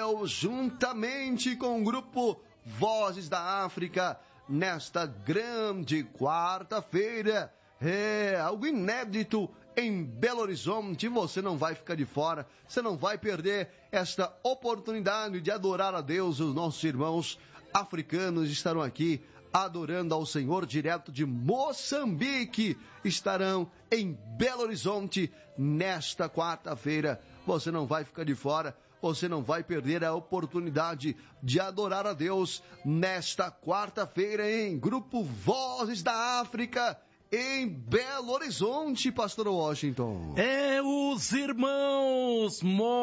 Deus, juntamente com o grupo Vozes da África, nesta grande quarta-feira. É algo inédito em Belo Horizonte. Você não vai ficar de fora, você não vai perder esta oportunidade de adorar a Deus. Os nossos irmãos africanos estarão aqui adorando ao Senhor, direto de Moçambique. Estarão em Belo Horizonte nesta quarta-feira. Você não vai ficar de fora, você não vai perder a oportunidade de adorar a Deus nesta quarta-feira em Grupo Vozes da África, em Belo Horizonte, Pastor Washington. É os irmãos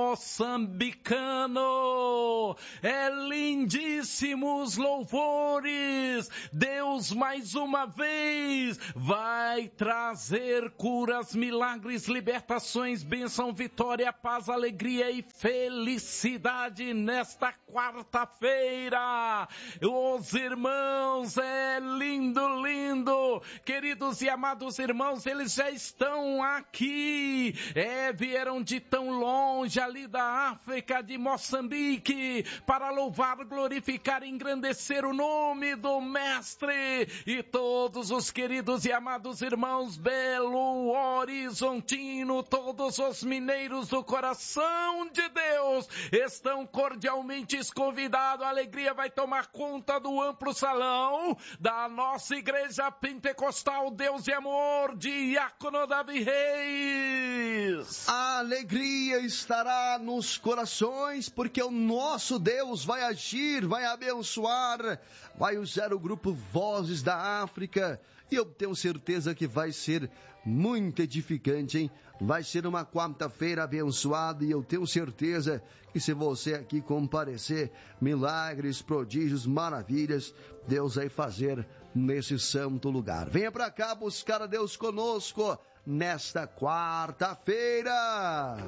moçambicanos, é lindíssimos louvores. Deus mais uma vez vai trazer curas, milagres, libertações, bênção, vitória, paz, alegria e felicidade nesta quarta-feira. Os irmãos, é lindo, lindo, queridos e amados irmãos, eles já estão aqui, vieram de tão longe ali da África, de Moçambique, para louvar, glorificar e engrandecer o nome do Mestre. E todos os queridos e amados irmãos Belo Horizontino, todos os mineiros do coração de Deus, estão cordialmente convidados. A alegria vai tomar conta do amplo salão da nossa igreja pentecostal Deus e Amor, Diácono Davi Reis. A alegria estará nos corações, porque o nosso Deus vai agir, vai abençoar, vai usar o grupo Vozes da África, e eu tenho certeza que vai ser muito edificante, hein? Vai ser uma quarta-feira abençoada, e eu tenho certeza que se você aqui comparecer, milagres, prodígios, maravilhas, Deus vai fazer nesse santo lugar. Venha para cá buscar a Deus conosco nesta quarta-feira.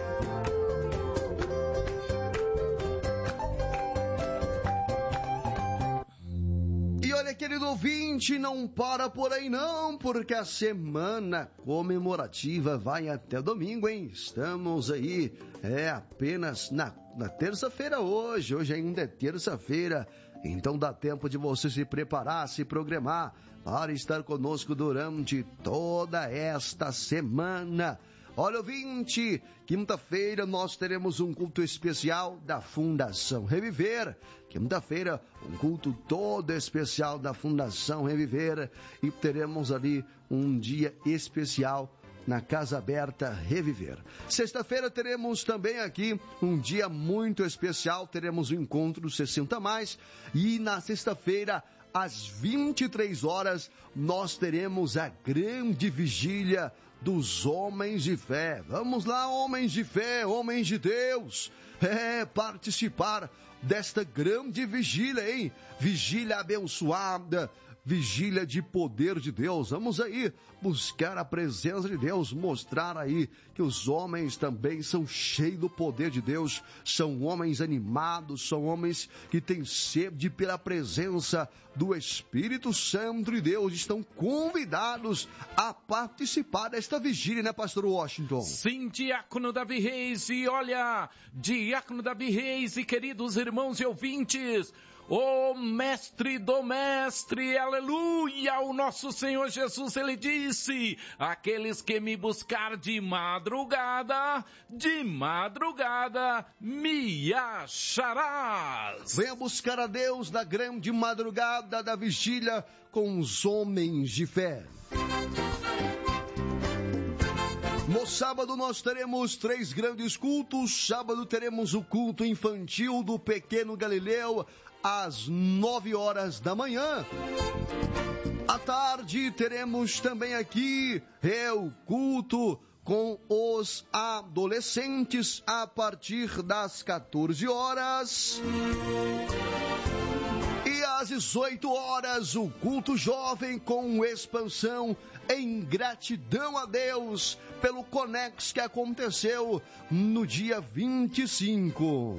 E olha, querido ouvinte, não para por aí não, porque a semana comemorativa vai até domingo, hein? Estamos aí, apenas na terça-feira hoje ainda é terça-feira, então dá tempo de você se preparar, se programar para estar conosco durante toda esta semana. Olha, ouvinte, quinta-feira nós teremos um culto especial da Fundação Reviver. Quinta-feira, um culto todo especial da Fundação Reviver. E teremos ali um dia especial na Casa Aberta Reviver. Sexta-feira teremos também aqui um dia muito especial. Teremos o encontro 60+. E na sexta-feira, às 23 horas, nós teremos a grande vigília dos homens de fé. Vamos lá, homens de fé, homens de Deus, participar desta grande vigília, hein? Vigília abençoada, vigília de poder de Deus. Vamos aí buscar a presença de Deus, mostrar aí que os homens também são cheios do poder de Deus, são homens animados, são homens que têm sede pela presença do Espírito Santo de Deus, estão convidados a participar desta vigília, né, Pastor Washington? Sim, Diácono Davi Reis, e olha, Diácono Davi Reis e queridos irmãos e ouvintes, o mestre do mestre, aleluia, o nosso Senhor Jesus, ele disse, aqueles que me buscar de madrugada me acharás. Venha buscar a Deus na grande madrugada da vigília com os homens de fé. No sábado nós teremos 3 grandes cultos. Sábado teremos o culto infantil do Pequeno Galileu às 9 horas da manhã. À tarde teremos também aqui o culto com os adolescentes a partir das 14 horas. E às 18 horas, o culto jovem com expansão em gratidão a Deus pelo Conex que aconteceu no dia 25.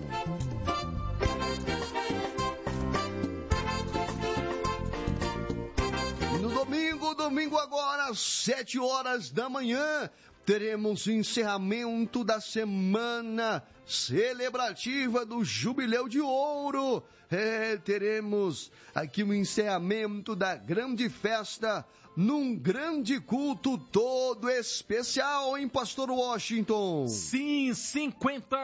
No domingo agora, às 7 horas da manhã, teremos o encerramento da semana celebrativa do Jubileu de Ouro. Teremos aqui o encerramento da grande festa num grande culto todo especial, hein, Pastor Washington? Sim, 50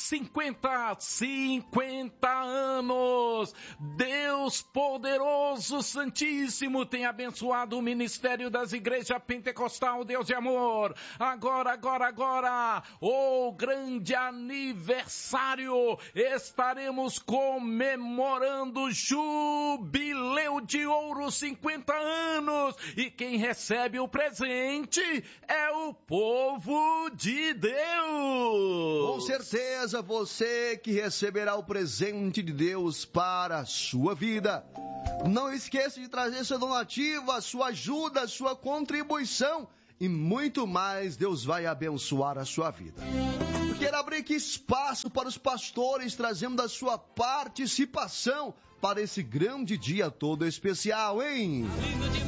anos. Deus poderoso, santíssimo, tem abençoado o ministério das igrejas pentecostal, Deus de amor. Agora, o grande aniversário, estaremos comemorando Jubileu de Ouro, 50 anos. E quem recebe o presente é o povo de Deus. Com certeza, você que receberá o presente de Deus para a sua vida. Não esqueça de trazer sua donativa, sua ajuda, sua contribuição e muito mais. Deus vai abençoar a sua vida. Quero abrir aqui espaço para os pastores, trazendo a sua participação para esse grande dia todo especial, hein?